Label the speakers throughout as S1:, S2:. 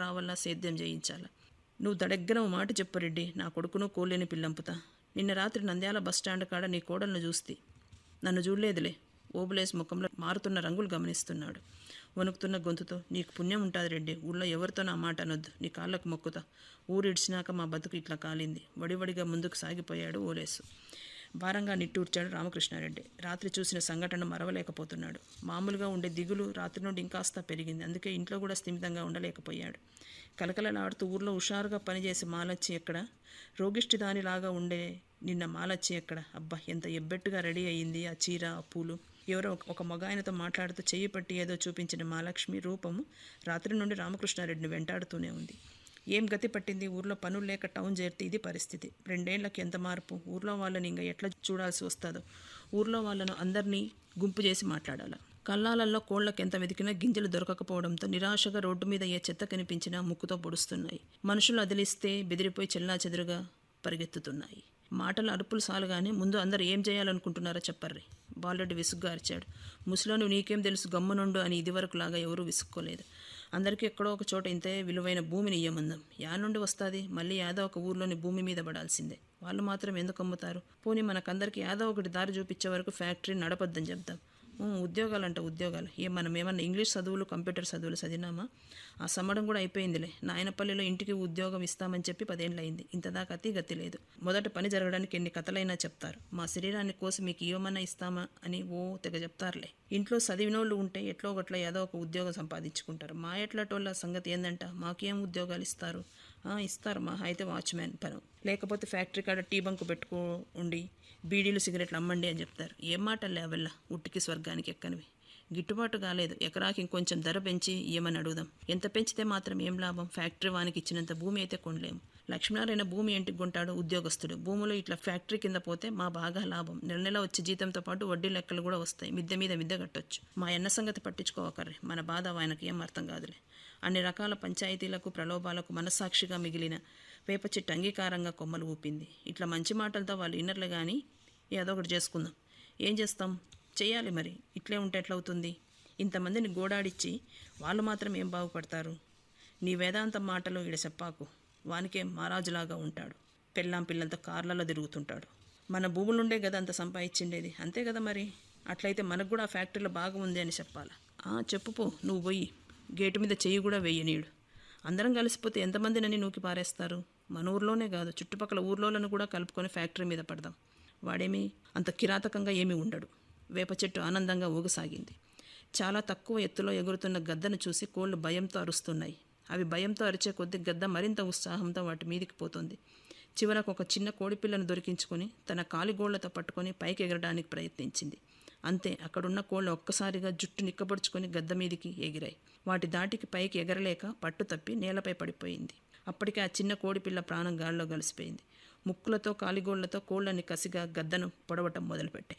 S1: రావాలా, సేద్యం చేయించాలా. నువ్వు దడగ్గర ఓ మాట చెప్పు రెడ్డి, నా కొడుకును కోలేని పిల్లంపుతా. నిన్న రాత్రి నంద్యాల బస్టాండ్ కాడ నీ కోడలను చూస్తే. నన్ను చూడలేదులే. ఓబులేస్ ముఖంలో మారుతున్న రంగులు గమనిస్తున్నాడు. వణుకుతున్న గొంతుతో, నీకు పుణ్యం ఉంటుంది రెడ్డి, ఊళ్ళో ఎవరితో నా మాట అనొద్దు, నీ కాళ్ళకు మొక్కుతా. ఊరు ఇడిచినాక మా బతుకు ఇట్లా కాలింది. వడివడిగా ముందుకు సాగిపోయాడు ఓలేసు. భారంగా నిట్టూర్చాడు రామకృష్ణారెడ్డి. రాత్రి చూసిన సంఘటన మరవలేకపోతున్నాడు. మామూలుగా ఉండే దిగులు రాత్రి నుండి ఇంకాస్త పెరిగింది. అందుకే ఇంట్లో కూడా స్థిమితంగా ఉండలేకపోయాడు. కలకలలాడుతూ ఊర్లో హుషారుగా పనిచేసి మాలచ్చి ఎక్కడ, రోగిష్టి దానిలాగా ఉండే నిన్న మాలచ్చి ఎక్కడ. అబ్బా, ఎంత ఎబ్బెట్టుగా రెడీ అయ్యింది ఆ చీర, ఆ పూలు. ఎవరో ఒక మగాయనతో మాట్లాడుతూ చెయ్యి పట్టి ఏదో చూపించిన మహాలక్ష్మి రూపము రాత్రి నుండి రామకృష్ణారెడ్డిని వెంటాడుతూనే ఉంది. ఏం గతి పట్టింది? ఊర్లో పనులు లేక టౌన్ చేరితే ఇది పరిస్థితి. 2 ఏళ్లకి ఎంత మార్పు! ఊర్లో వాళ్ళని ఇంకా ఎట్లా చూడాల్సి వస్తుందో. ఊర్లో వాళ్ళను అందరినీ గుంపు చేసి మాట్లాడాలా. కల్లాలల్లో కోళ్లకు ఎంత వెతికినా గింజలు దొరకకపోవడంతో నిరాశగా రోడ్డు మీద ఏ చెత్త కనిపించినా ముక్కుతో పొడుస్తున్నాయి. మనుషులు అదిలిస్తే బెదిరిపోయి చెల్లా చెదురుగా పరిగెత్తుతున్నాయి. మాటలు అరుపులు సాలుగానే ముందు అందరు ఏం చేయాలనుకుంటున్నారో చెప్పర్రి. బాలరెడ్డి విసుగ్గా అరిచాడు. ముసలోను నీకేం తెలుసు, గమ్మునుండు అని ఇదివరకులాగా ఎవరూ విసుక్కోలేదు. అందరికీ ఎక్కడో ఒక చోట ఇంతే విలువైన భూమిని ఇయ్యమందాం. నుండి వస్తుంది? మళ్ళీ యాదో ఒక ఊర్లోని భూమి మీద పడాల్సిందే. వాళ్ళు మాత్రం ఎందుకు అమ్ముతారు? పోనీ మనకందరికీ యాదో ఒకటి దారి చూపించే వరకు ఫ్యాక్టరీ నడపద్దని చెప్దాం. ఉద్యోగాలంట ఉద్యోగాలు. మనం ఏమన్నా ఇంగ్లీష్ చదువులు, కంప్యూటర్ చదువులు చదివినామా? ఆ సమ్మడం కూడా అయిపోయిందిలే. నాయనపల్లిలో ఇంటికి ఉద్యోగం ఇస్తామని చెప్పి 10 ఏళ్ళు అయింది. ఇంతదాకా అతి గతి లేదు. మొదట పని జరగడానికి ఎన్ని కథలైనా చెప్తారు. మా శరీరాన్ని కోసి మీకు ఇవ్వమన్నా ఇస్తామా అని తెగ చెప్తారులే. ఇంట్లో చదివినోళ్ళు ఉంటే ఎట్లో ఒకట్లా ఏదో ఒక ఉద్యోగం సంపాదించుకుంటారు. మా ఎట్లాటోళ్ళ సంగతి ఏందంట? మాకేం ఉద్యోగాలు ఇస్తారు? ఇస్తారు, మా అయితే వాచ్మ్యాన్ పను, లేకపోతే ఫ్యాక్టరీ కాడ టీ బంకు పెట్టుకో ఉండి బీడీలు సిగరెట్లు అమ్మండి అని చెప్తారు. ఏం మాటలే అవెల్లా, ఉట్టికి స్వర్గానికి ఎక్కనివి. గిట్టుబాటు కాలేదు. ఎకరాకి ఇంకొంచెం ధర పెంచి ఇయ్యమని అడుగుదాం. ఎంత పెంచితే మాత్రం ఏం లాభం? ఫ్యాక్టరీ వానికి ఇచ్చినంత భూమి అయితే కొనలేము. లక్ష్మీనారాయణ భూమి ఇంటికి కొంటాడు, ఉద్యోగస్తుడు. భూములు ఇట్లా ఫ్యాక్టరీ కింద పోతే మా బాగా లాభం. నెల వచ్చే జీతంతో పాటు వడ్డీ లెక్కలు కూడా వస్తాయి. మిద్దె మీద మిద్దె కట్టొచ్చు. మా ఎన్న సంగతి పట్టించుకోవకర్రి. మన బాధ ఆయనకి ఏం అర్థం కాదులే. అన్ని రకాల పంచాయతీలకు, ప్రలోభాలకు మనస్సాక్షిగా మిగిలిన వేప చెట్టు అంగీకారంగా కొమ్మలు ఊపింది. ఇట్లా మంచి మాటలతో వాళ్ళు ఇన్నర్లు కానీ ఏదో ఒకటి చేసుకుందాం. ఏం చేస్తాం? చెయ్యాలి మరి. ఇట్లే ఉంటే ఎట్లవుతుంది? ఇంతమందిని గోడాడిచ్చి వాళ్ళు మాత్రం ఏం బాగుపడతారు? నీ వేదాంతం మాటలు ఈడ చెప్పాకు. వానికేం మహారాజులాగా ఉంటాడు. పెళ్ళాం పిల్లలతో కార్లలో తిరుగుతుంటాడు. మన భూములుండే కదా అంత సంపాదించిండేది. అంతే కదా మరి. అట్లయితే మనకు కూడా ఆ ఫ్యాక్టరీలో బాగా ఉంది అని చెప్పాలా? చెప్పుపో, నువ్వు పోయి గేటు మీద చెయ్యి కూడా వెయ్యనీడు. అందరం కలిసిపోతే ఎంతమందినని నూకి పారేస్తారు? మన ఊర్లోనే కాదు, చుట్టుపక్కల ఊర్లోలను కూడా కలుపుకొని ఫ్యాక్టరీ మీద పడదాం. వాడేమీ అంత కిరాతకంగా ఏమీ ఉండడు. వేప చెట్టు ఆనందంగా ఊగసాగింది. చాలా తక్కువ ఎత్తులో ఎగురుతున్న గద్దను చూసి కోళ్లు భయంతో అరుస్తున్నాయి. అవి భయంతో అరిచే కొద్దీ గద్ద మరింత ఉత్సాహంతో వాటి మీదికి పోతుంది. చివరకు ఒక చిన్న కోడిపిల్లను దొరికించుకొని తన కాలిగోళ్లతో పట్టుకొని పైకి ఎగరడానికి ప్రయత్నించింది. అంతే, అక్కడున్న కోళ్ళు ఒక్కసారిగా జుట్టు నిక్కబడుచుకొని గద్ద మీదికి ఎగిరాయి. వాటి దాటికి పైకి ఎగరలేక పట్టు తప్పి నేలపై పడిపోయింది. అప్పటికే ఆ చిన్న కోడిపిల్ల ప్రాణం గాల్లో కలిసిపోయింది. ముక్కులతో కాలిగోళ్లతో కోళ్లని కసిగా గద్దను పొడవటం మొదలుపెట్టాయి.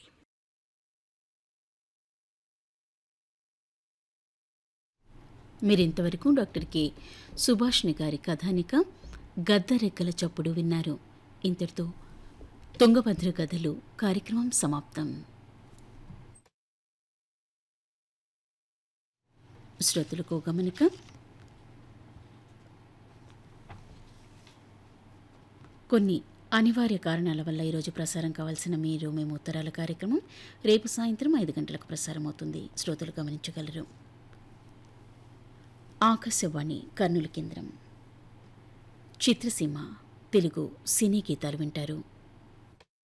S2: మీరింతవరకు డాక్టర్ కె సుభాష్ని గారి కథానిక గద్దరెక్కల చప్పుడు విన్నారు. ఇంతటితో తుంగభద్ర కథలు కార్యక్రమం సమాప్తం. శ్రోతలకు గమనిక. కొన్ని అనివార్య కారణాల వల్ల ఈరోజు ప్రసారం కావాల్సిన మీరు మేము ఉత్తరాల కార్యక్రమం రేపు సాయంత్రం 5 గంటలకు ప్రసారం అవుతుంది. శ్రోతలు గమనించగలరు. ఆకాశవాణి కర్నూలు కేంద్రం. చిత్రసీమ తెలుగు సినీ గీతాలు వింటారు.